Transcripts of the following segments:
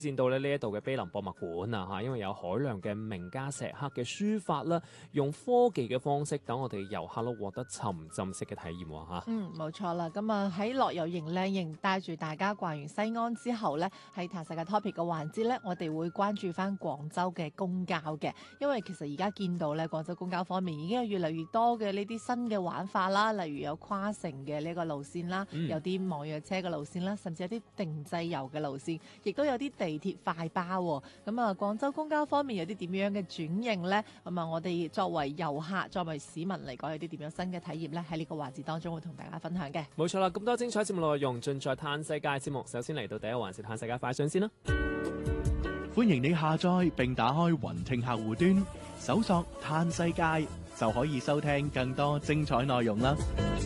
展到呢一度嘅碑林博物館啊嚇，因為有海量嘅名家石刻嘅書法啦，用科技嘅方式等我哋遊客都獲得沉浸式嘅體驗喎嚇。 冇錯啦。咁啊喺樂遊型靚型帶住大家逛完西安之後呢，喺探世界 topic 嘅環節呢，我哋會關注翻廣州嘅公交嘅，因為其實而家見到呢，廣州公交方面已經有越嚟越多嘅呢啲新嘅玩法啦，例如有跨城嘅呢個路線啦，有啲網約車嘅路線啦，甚至有啲定制遊嘅路線，亦都有啲地鐵快巴喎。咁啊，廣州公交方面有啲點樣嘅轉型呢？咁啊，我哋作為遊客、作為市民嚟講，有啲點樣新嘅體驗呢？喺呢個環節當中會同大家分享嘅。 冇錯啦，咁多精彩節目內容盡在嘆世界節目。首先嚟到第一環節嘆世界快訊先啦。 歡迎你下載並打開雲聽客戶端，搜索嘆世界就可以收聽更多精彩內容啦。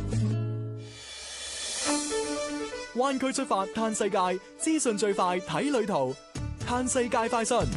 灣區出發嘆世界，資訊最快睇旅途，嘆世界快訊。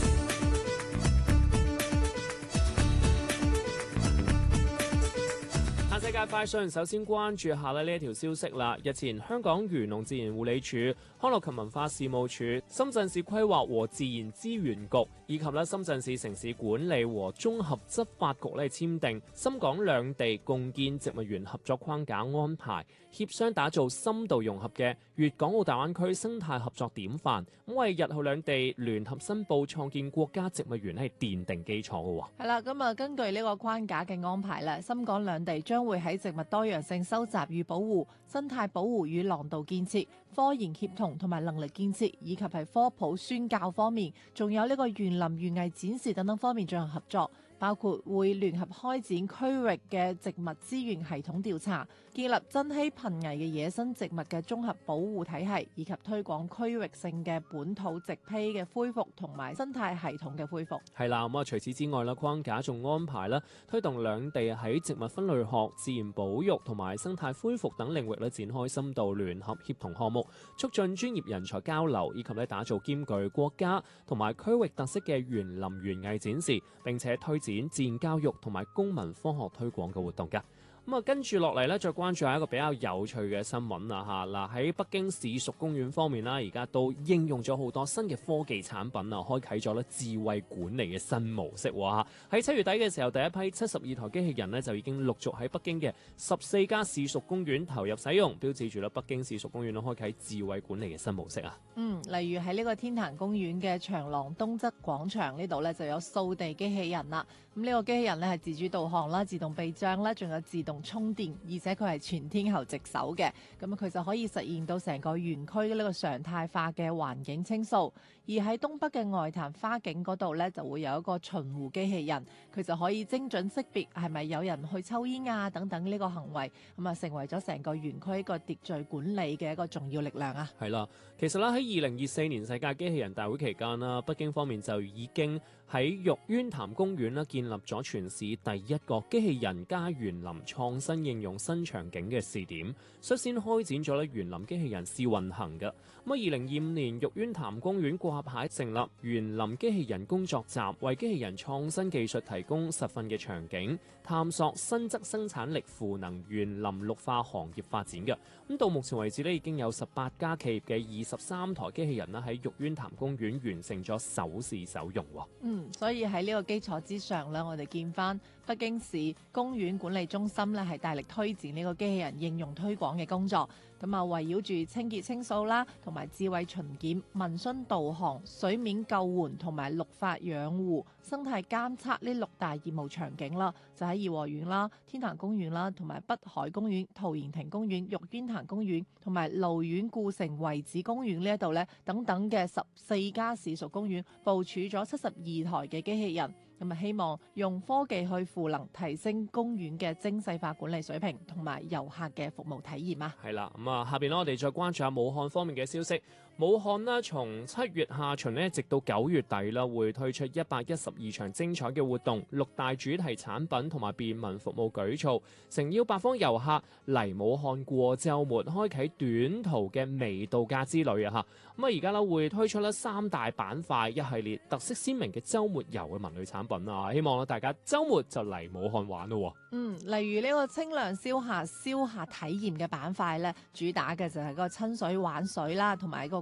世界快訊首先關注下呢一條消息啦。日前，香港漁農自然護理署、康樂及文化事務署、深圳市規劃和自然資源局以及深圳市城市管理和綜合執法局簽訂深港兩地共建植物園合作框架安排，協商打造深度融合嘅粵港澳大灣區生態合作典範，咁為日後兩地聯合申報創建國家植物園係奠定基礎嘅。 係啦，咁啊，根據呢個框架嘅安排咧，深港兩地將會喺植物多樣性收集與保護、生態保護與廊道建設、科研協同同埋能力建設，以及係科普宣教方面，仲有呢個園林園藝展示等等方面進行合作。包括會聯合開展區域嘅植物資源系統調查，建立珍稀瀕危嘅野生植物嘅綜合保護體系，以及推廣區域性嘅本土植被嘅恢復同埋生態系統嘅恢復。 係啦，咁除此之外啦，框架仲安排啦，推動兩地喺植物分類學、自然保育同埋生態恢復等領域咧展開深度聯合協同項目，促進專業人才交流，以及打造兼具國家同埋區域特色嘅園林園藝展示，並且推展自然教育同埋公民科學推廣嘅活動㗎。咁啊，跟住落嚟咧，再關注下一個比較有趣嘅新聞啦嚇。嗱，喺北京市屬公園方面啦，而家都應用咗好多新嘅科技產品啊，開啟咗咧智慧管理嘅新模式喎。喺7月底嘅時候，第一批72台機器人呢，就已經陸續喺北京嘅14家市屬公園投入使用，標誌住咧北京市屬公園都開啟智慧管理嘅新模式啊。 例如喺呢個天壇公園嘅長廊東側廣場呢度呢，就有掃地機器人啦。咁呢個機器人呢，係自主導航啦、自動避障啦，仲有自動充電，而且佢係全天候值守嘅，咁佢就可以實現到成個園區呢個常態化嘅環境清掃。而喺東北嘅外灘花景嗰度呢，就會有一個巡湖機器人，佢就可以精準識別係咪有人去抽煙啊等等呢個行為，咁啊成為咗成個園區一個秩序管理嘅一個重要力量啊。 係啦，其實咧喺2024年世界機器人大會期間啦，北京方面就已經喺玉淵潭公園啦建立咗全市第一個機器人加園林創新應用新場景嘅試點，率先開展咗咧園林機器人試運行嘅。咁啊，2025年玉淵潭公園掛牌成立園林機器人工作站，為機器人創新技術提供實訓嘅場景，探索新質生產力賦能園林綠化行業發展嘅。咁到目前為止咧，已經有18家企業嘅23台機器人啦喺玉淵潭公園完成咗首試首用。 所以喺呢個基礎之上呢，我哋見翻北京市公園管理中心呢，係大力推薦呢個機器人應用推廣嘅工作。咁啊，圍繞住清潔清掃啦，同埋智慧巡檢、民生導航、水面救援同埋綠化養護、生態監測呢6大業務場景啦，就喺頤和園啦、天壇公園啦、同埋北海公園、陶然亭公園、玉淵潭公園同埋蘆苑故城遺址公園呢一度呢，等等嘅14家市屬公園部署咗72台嘅機器人。咁啊，希望用科技去賦能，提升公園嘅精細化管理水平同埋遊客嘅服務體驗啊。 係啦，咁啊，下邊呢，我哋再關注下武漢方面嘅消息。武漢呢，從7月下旬呢，直到9月底啦，會推出112場精彩嘅活動、6大主題產品同埋便民服務舉措，誠邀八方遊客嚟武漢過週末，開啟短途嘅微度假之旅啊！嚇，咁啊，而家呢會推出3大板塊一系列特色鮮明嘅週末遊嘅文旅產品啊！希望大家週末就嚟武漢玩咯。 例如呢個清涼消夏體驗嘅板塊呢，主打嘅就係個親水玩水啦，同埋一個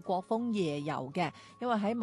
國風夜遊嘅，因為喺